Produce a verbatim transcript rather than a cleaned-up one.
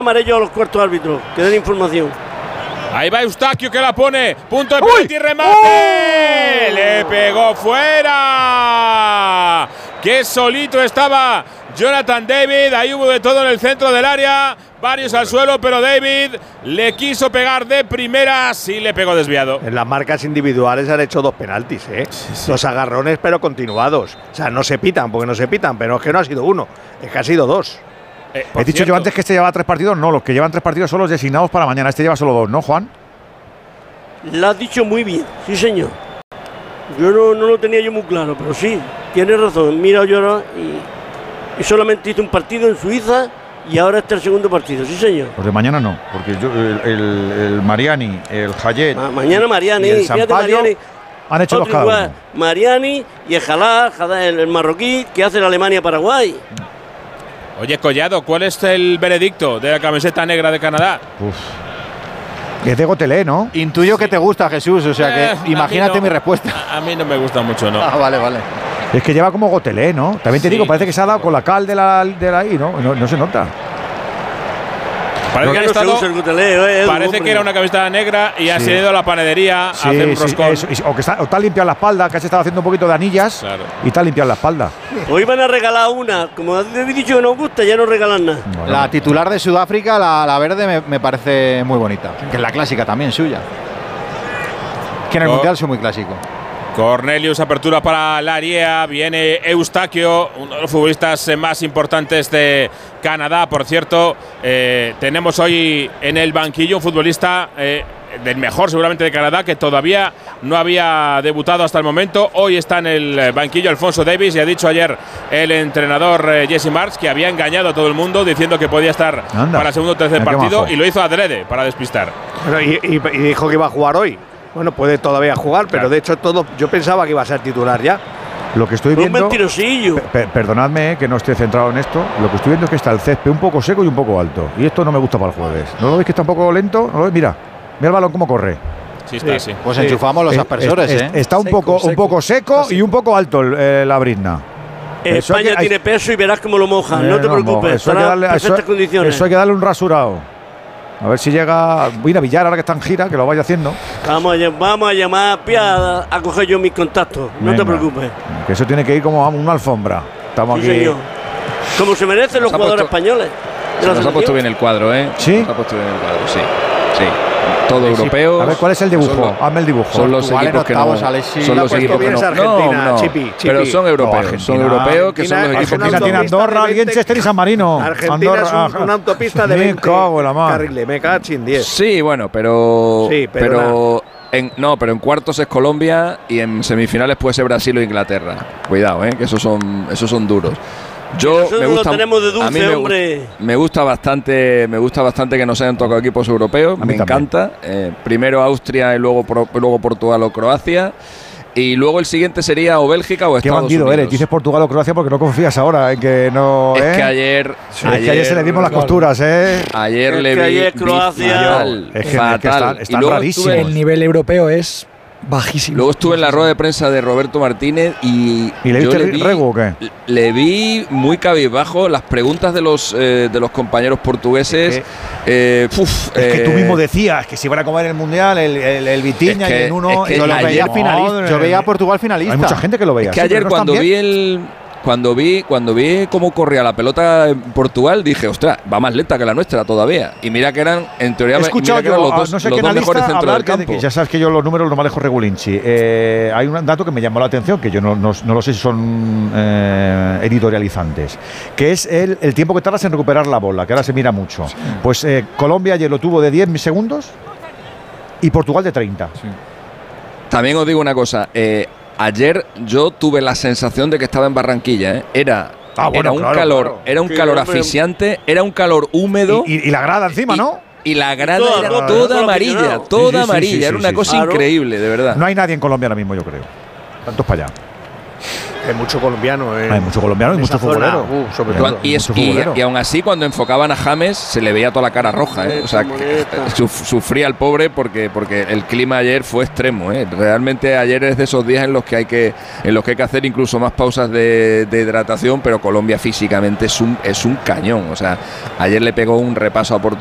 amarillo a los cuartos árbitros, que den información. Ahí va Eustaquio que la pone. Punto de penalti, remate. ¡Uh! Le pegó fuera. Qué solito estaba Jonathan David. Ahí hubo de todo en el centro del área. Varios al suelo, pero David le quiso pegar de primera. Sí, le pegó desviado. En las marcas individuales han hecho dos penaltis, ¿eh? Sí, sí. Dos agarrones, pero continuados. O sea, no se pitan, porque no se pitan, pero es que no ha sido uno, es que ha sido dos. Eh, He dicho cierto. yo antes que este llevaba tres partidos. No, los que llevan tres partidos son los designados para mañana. Este lleva solo dos, ¿no, Juan? Lo has dicho muy bien, sí, señor. Yo no, no lo tenía yo muy claro, pero sí, tienes razón. Mira, yo ahora y, y solamente hice un partido en Suiza y ahora este es el segundo partido, sí, señor. Los de mañana no, porque yo, el, el, el Mariani, el Hayet. Ma, mañana Mariani, y el fíjate, Mariani. Han hecho los cada uno. Mariani y el Jalá, el, el marroquí, que hace la Alemania-Paraguay. Oye, Collado, ¿cuál es el veredicto de la camiseta negra de Canadá? Uf. Es de Gotelé, ¿no? Intuyo sí. que te gusta, Jesús, o sea que eh, imagínate no, mi respuesta. A, a mí no me gusta mucho, ¿no? Ah, vale, vale. Es que lleva como Gotelé, ¿no? También te sí. digo, parece que se ha dado con la cal de la, de la ahí, ¿no? No, no se nota. Parece, no, que, no estado, gotelé, eh, parece que era una camiseta negra y sí. ha ido a la panadería sí, a hacer un sí, roscón. Eso, o que está, o está limpiando la espalda, que has estado haciendo un poquito de anillas claro. y está limpiando la espalda. Hoy van a regalar una. Como habéis dicho que nos gusta, ya no regalan nada. Bueno, la titular de Sudáfrica, la, la verde, me, me parece muy bonita. Que es la clásica también suya. Que en el oh. Mundial soy muy clásico. Cornelius, apertura para Lariea, viene Eustaquio, uno de los futbolistas más importantes de Canadá, por cierto. Eh, tenemos hoy en el banquillo un futbolista eh, del mejor seguramente de Canadá, que todavía no había debutado hasta el momento. Hoy está en el banquillo Alfonso Davies y ha dicho ayer el entrenador eh, Jesse Marsch que había engañado a todo el mundo diciendo que podía estar Anda. para el segundo o tercer partido y lo hizo adrede para despistar. Pero y, y, y dijo que iba a jugar hoy. Bueno, puede todavía jugar, pero claro. de hecho todo, yo pensaba que iba a ser titular ya. Lo que estoy viendo, un mentirosillo. Per, perdonadme que no esté centrado en esto. Lo que estoy viendo es que está el césped un poco seco y un poco alto. Y esto no me gusta para el jueves. ¿No lo veis que está un poco lento? ¿No lo veis? Mira, mira el balón cómo corre. Sí, está, sí. Pues sí. enchufamos los aspersores, es, es, ¿eh? Está un seco, poco, seco. un poco seco y un poco alto el, eh, la brizna. España que, tiene hay, peso y verás cómo lo mojan. Eh, no te no, preocupes. Eso hay, que darle, eso, condiciones. eso hay que darle un rasurado. A ver si llega. Voy a Villar ahora que está en gira, que lo vaya haciendo. Vamos a, vamos a llamar a Piada a coger yo mis contactos. No Venga, te preocupes. Que eso tiene que ir como a una alfombra. Estamos sí, aquí. Señor. Como se merecen los jugadores puesto, españoles. Se nos ha puesto bien el cuadro, ¿eh? Sí. Se nos ha puesto bien el cuadro, sí. Sí. Todo sí, europeo. Sí. A ver, ¿cuál es el dibujo? Los, Hazme el dibujo. Son los vale, equipos que no. Alexis, son los equipos que no. Argentina, no, no. Chipi, Chipi. Pero son europeos. No, son europeos que son los equipos Argentina que tiene Andorra, Liechtenstein y San Marino. Argentina Andorra, es un, una autopista de veinte carriles. Me cago en diez. Sí, bueno, pero. Sí, pero. pero en, no, pero en cuartos es Colombia y en semifinales puede ser Brasil o Inglaterra. Cuidado, ¿eh? Que esos son, esos son duros. Yo me gusta, lo tenemos de dulce, a mí me, hombre. me gusta bastante, me gusta bastante que nos hayan tocado equipos europeos. Me también. encanta. Eh, primero Austria y luego luego Portugal o Croacia. Y luego el siguiente sería o Bélgica o Estados Unidos. Qué bandido eres. Dices Portugal o Croacia porque no confías ahora en que no. Es ¿eh? que ayer, sí, ayer. Es que ayer se le dimos las costuras, ¿eh? Ayer es le que vi. Ayer Croacia. Fatal, es que, fatal. Es que están, están rarísimos. El nivel europeo es bajísimo. Luego estuve en la rueda de prensa de Roberto Martínez y. ¿Y le viste el rego o qué? Le vi muy cabizbajo las preguntas de los eh, de los compañeros portugueses. Es que, eh, uf, es eh, que tú mismo decías que si van a comer el mundial, el, el, el Vitinha es que, y el uno. Es que yo lo veía finalista. Yo veía a Portugal finalista. Hay mucha gente que lo veía. Es que sí, ayer no cuando vi el. Cuando vi, cuando vi cómo corría la pelota en Portugal, dije, ostras, va más lenta que la nuestra todavía. Y mira que eran, en teoría, He escuchado mira que eran yo, los dos, no sé los dos mejores centros del campo. Que, que ya sabes que yo los números los manejo regulinchi. Eh, hay un dato que me llamó la atención, que yo no, no, no lo sé si son eh, editorializantes, que es el, el tiempo que tardas en recuperar la bola, que ahora se mira mucho. Sí. Pues eh, Colombia ayer lo tuvo de diez segundos y Portugal de treinta. Sí. También os digo una cosa, eh, ayer yo tuve la sensación de que estaba en Barranquilla, ¿eh? Era, ah, bueno, era un claro, calor, claro. era un sí, calor asfixiante, era un calor húmedo. Y, y, y la grada encima, y, ¿no? Y la grada toda, era toda, toda, toda amarilla, toda sí, sí, amarilla, sí, sí, era una sí, cosa sí. increíble, de verdad. No hay nadie en Colombia ahora mismo, yo creo. Tantos para allá. Hay mucho colombiano. Eh, Hay mucho colombiano y mucho futbolero. Uh, sobre Cuando, todo. y, es, y, y aún así, cuando enfocaban a James, se le veía toda la cara roja. ¿eh? O sea, que, suf, sufría el pobre porque, porque el clima ayer fue extremo. ¿eh? Realmente ayer es de esos días en los que hay que, en los que, hay que hacer incluso más pausas de, de hidratación, pero Colombia físicamente es un, es un cañón. O sea, ayer le pegó un repaso a Portugal